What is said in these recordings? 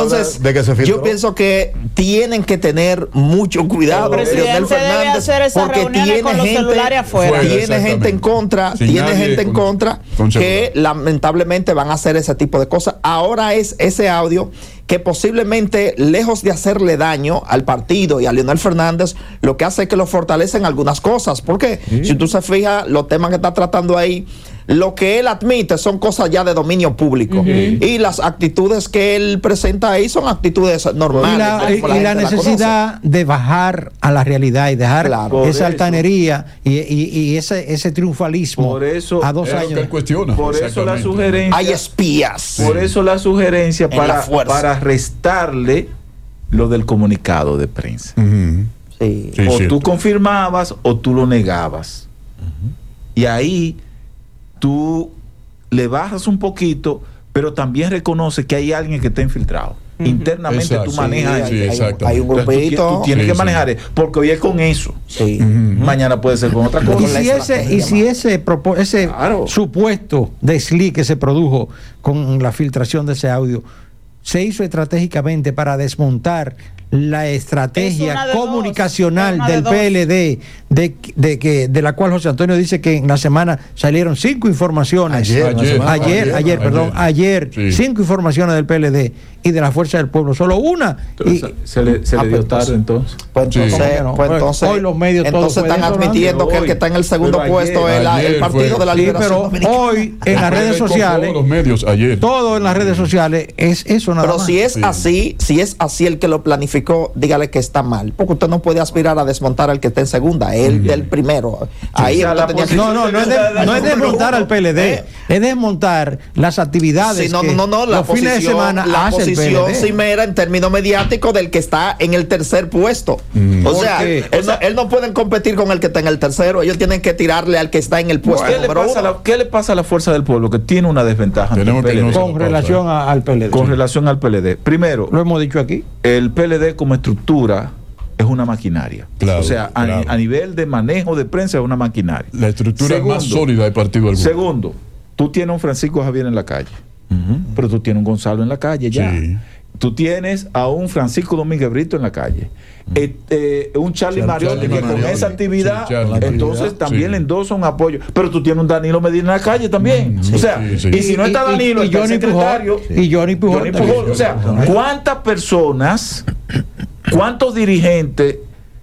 Entonces, de que se filtró. yo pienso que tienen que tener mucho cuidado. El presidente debe hacer esas reuniones con los celulares afuera. Tiene gente en contra, que lamentablemente van a hacer ese tipo de cosas. Ahora es ese audio que posiblemente, lejos de hacerle daño al partido y a Leonel Fernández, lo que hace es que lo fortalecen algunas cosas. Porque si tú se fijas, los temas que está tratando ahí, lo que él admite son cosas ya de dominio público. Y las actitudes que él presenta ahí son actitudes normales. Y la necesidad de bajar a la realidad y dejar esa altanería y ese triunfalismo por eso, a 2 años. Por eso la sugerencia. Hay espías. Por eso la sugerencia para restarle lo del comunicado de prensa. Tú confirmabas o tú lo negabas. Y ahí tú le bajas un poquito, pero también reconoces que hay alguien que está infiltrado. Internamente tú manejas. Hay un grupito. Tú tienes que manejar, porque hoy es con eso. Mañana puede ser con otra cosa. Y si ese supuesto desliz que se produjo con la filtración de ese audio se hizo estratégicamente para desmontar la estrategia comunicacional del PLD, de la cual José Antonio dice que en la semana salieron 5 informaciones. Ayer 5 informaciones del PLD y de la Fuerza del Pueblo, solo una. Se le dio tarde entonces. Entonces hoy los medios entonces están admitiendo que el que está en el segundo puesto es el Partido de la Liberación Dominicana. Pero hoy en las redes sociales, todo en las redes sociales es eso nada más. Pero si es así el que lo planificó, dígale que está mal, porque usted no puede aspirar a desmontar al que está en segunda, él del primero. Ahí no es desmontar al PLD, es desmontar las actividades los fines de semana hace el PLD. Cimera en términos mediáticos del que está en el tercer puesto. O sea, él no pueden competir con el que está en el tercero, ellos tienen que tirarle al que está en el puesto número 1. ¿Qué le pasa a la Fuerza del Pueblo? Que tiene una desventaja con relación al PLD. Con relación al PLD. Primero, lo hemos dicho aquí, el PLD como estructura es una maquinaria. O sea, a nivel de manejo de prensa es una maquinaria. La estructura más sólida del partido del Segundo, tú tienes un Francisco Javier en la calle, pero tú tienes un Gonzalo en la calle ya. Tú tienes a un Francisco Domínguez Brito en la calle. Un Charlie Mariotti que con esa actividad, entonces también le endosa un apoyo. Pero tú tienes un Danilo Medina en la calle también. O sea, y si no está Danilo, y Johnny Pujol. Y Johnny Pujol. O sea, ¿cuántas personas, cuántos dirigentes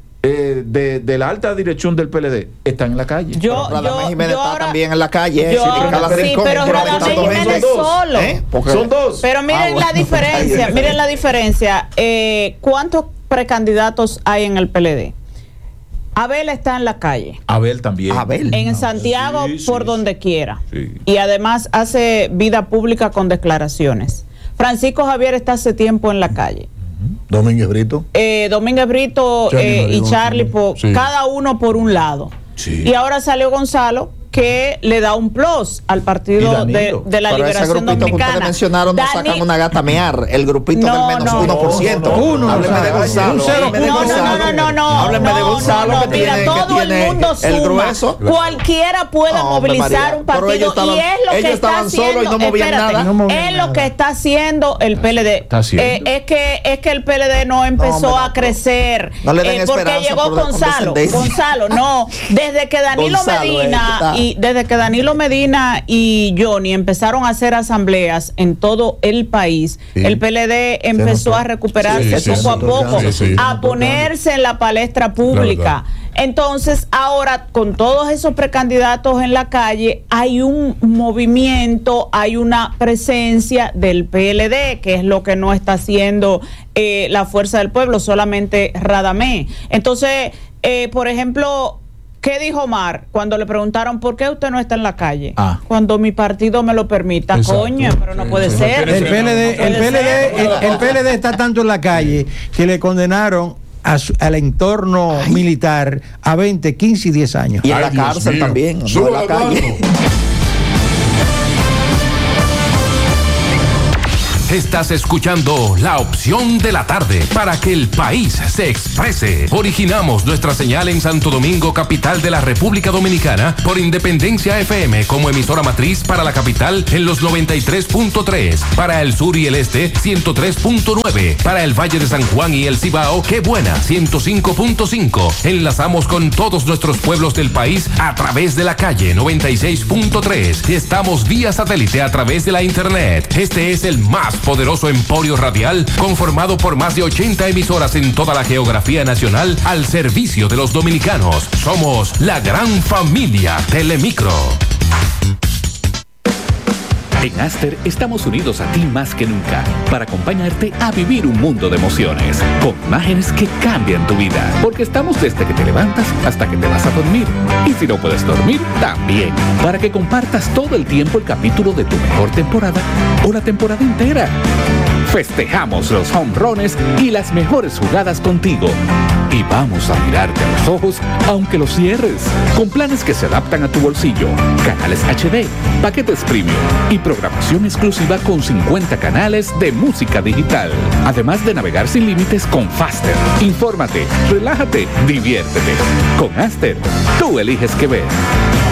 de la alta dirección del PLD están en la calle? Radamés Jiménez está también en la calle. Pero Radamés Jiménez solo. Son 2. Pero miren la diferencia. Miren la diferencia. ¿Cuántos precandidatos hay en el PLD? Abel está en la calle. Abel también. En Santiago, por donde quiera. Y además hace vida pública con declaraciones. Francisco Javier está hace tiempo en la calle. Domínguez Brito. Domínguez Brito y Charlie, cada uno por un lado. Y ahora salió Gonzalo, que le da un plus al partido de la Liberación Dominicana. Que ustedes mencionaron, no sacan una gata a mear, el grupito del menos 1%. Hábleme de Gonzalo. Hábleme de Gonzalo. Mira, todo el mundo suma. Cualquiera puede movilizar un partido, y es lo que está haciendo. Es lo que está haciendo el PLD. Es que el PLD no empezó a crecer porque llegó Gonzalo. No, desde que Danilo Medina y Johnny empezaron a hacer asambleas en todo el país, el PLD empezó a recuperarse poco a poco, a ponerse en la palestra pública. Entonces, ahora, con todos esos precandidatos en la calle, hay un movimiento, hay una presencia del PLD, que es lo que no está haciendo la Fuerza del Pueblo, solamente Radamés. Entonces, por ejemplo, ¿qué dijo Omar cuando le preguntaron por qué usted no está en la calle? Cuando mi partido me lo permita. Coño, pero no puede ser. El PLD está tanto en la calle que le condenaron al entorno militar a 20, 15 y 10 años. Y en la cárcel también. No en la calle. Estás escuchando La Opción de la Tarde para que el país se exprese. Originamos nuestra señal en Santo Domingo, capital de la República Dominicana, por Independencia FM como emisora matriz para la capital en los 93.3, para el sur y el este 103.9, para el Valle de San Juan y el Cibao, Qué Buena 105.5. Enlazamos con todos nuestros pueblos del país a través de la calle 96.3 y estamos vía satélite a través de la internet. Este es el más poderoso emporio radial conformado por más de 80 emisoras en toda la geografía nacional al servicio de los dominicanos. Somos la gran familia Telemicro. En Aster estamos unidos a ti más que nunca para acompañarte a vivir un mundo de emociones, con imágenes que cambian tu vida, porque estamos desde que te levantas hasta que te vas a dormir. Y si no puedes dormir, también, para que compartas todo el tiempo el capítulo de tu mejor temporada o la temporada entera. Festejamos los home runs y las mejores jugadas contigo. Y vamos a mirarte a los ojos aunque los cierres, con planes que se adaptan a tu bolsillo, canales HD, paquetes premium y programación exclusiva con 50 canales de música digital. Además de navegar sin límites con Faster. Infórmate, relájate, diviértete. Con Aster, tú eliges qué ver.